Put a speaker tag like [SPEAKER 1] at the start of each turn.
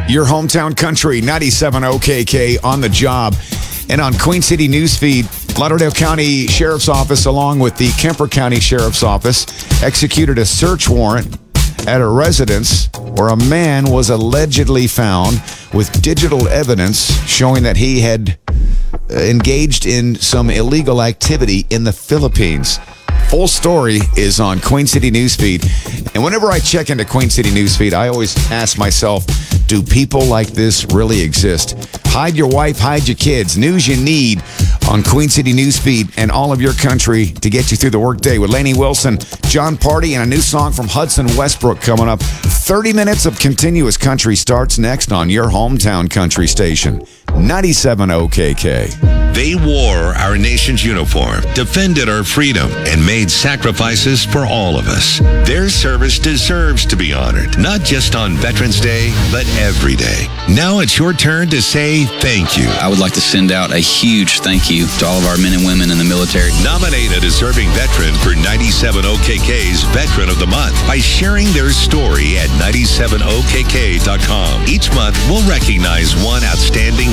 [SPEAKER 1] Your hometown country, 97 OKK on the job. And on Queen City Newsfeed, Lauderdale County Sheriff's Office, along with the Kemper County Sheriff's Office, executed a search warrant at a residence where a man was allegedly found with digital evidence showing that he had engaged in some illegal activity in the Philippines. Full story is on Queen City Newsfeed. And whenever I check into Queen City Newsfeed, I always ask myself, do people like this really exist? Hide your wife, hide your kids. News you need on Queen City Newsfeed and all of your country to get you through the workday with Lainey Wilson, John Party, and a new song from Hudson Westbrook coming up. 30 minutes of continuous country starts next on your hometown country station, 97 OKK.
[SPEAKER 2] They wore our nation's uniform, defended our freedom, and made sacrifices for all of us. Their service deserves to be honored, not just on Veterans Day, but every day. Now it's your turn to say thank you.
[SPEAKER 3] I would like to send out a huge thank you to all of our men and women in the military.
[SPEAKER 2] Nominate a deserving veteran for 97 OKK's Veteran of the Month by sharing their story at 97okk.com. Each month, we'll recognize one outstanding